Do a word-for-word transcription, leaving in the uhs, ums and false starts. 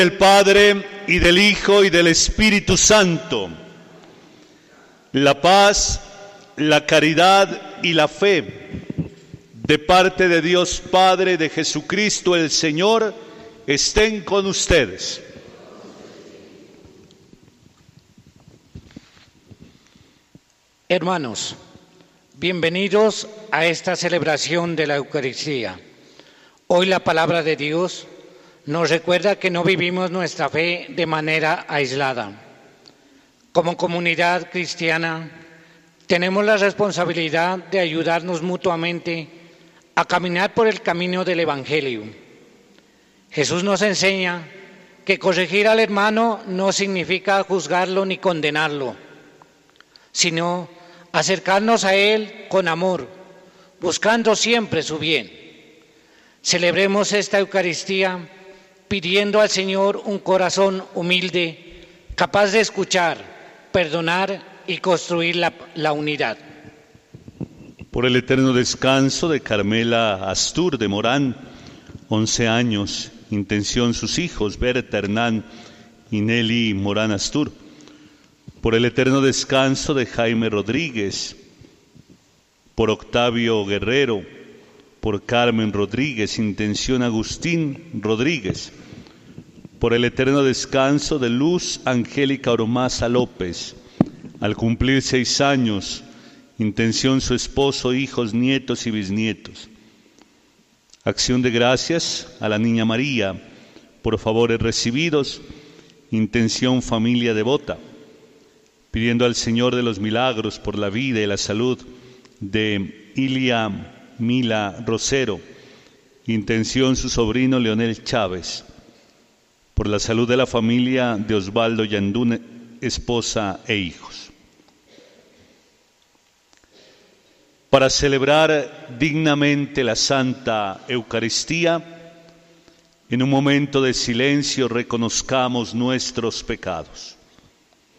Del Padre, y del Hijo, y del Espíritu Santo. La paz, la caridad y la fe de parte de Dios Padre, de Jesucristo el Señor, estén con ustedes. Hermanos, bienvenidos a esta celebración de la Eucaristía. Hoy la palabra de Dios nos recuerda que no vivimos nuestra fe de manera aislada. Como comunidad cristiana, tenemos la responsabilidad de ayudarnos mutuamente a caminar por el camino del Evangelio. Jesús nos enseña que corregir al hermano no significa juzgarlo ni condenarlo, sino acercarnos a él con amor, buscando siempre su bien. Celebremos esta Eucaristía pidiendo al Señor un corazón humilde, capaz de escuchar, perdonar y construir la, la unidad. Por el eterno descanso de Carmela Astur de Morán, once años, intención sus hijos, Berta, Hernán y Nelly Morán Astur. Por el eterno descanso de Jaime Rodríguez, por Octavio Guerrero, por Carmen Rodríguez, intención Agustín Rodríguez, por el eterno descanso de Luz Angélica Ormaza López, al cumplir seis años, intención su esposo, hijos, nietos y bisnietos. Acción de gracias a la Niña María, por favores recibidos, intención familia devota, pidiendo al Señor de los milagros por la vida y la salud de Ilia Mila Rosero, intención su sobrino Leonel Chávez, por la salud de la familia de Osvaldo Yandún, esposa e hijos. Para celebrar dignamente la Santa Eucaristía, en un momento de silencio reconozcamos nuestros pecados.